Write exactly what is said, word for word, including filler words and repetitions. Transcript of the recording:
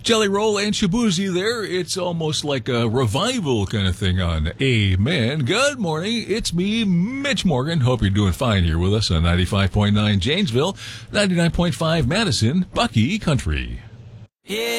Jelly Roll and Shabuzi there. It's almost like a revival kind of thing on Amen. Good morning. It's me, Mitch Morgan. Hope you're doing fine here with us on ninety-five point nine Janesville, ninety-nine point five Madison, Bucky Country. Yeah.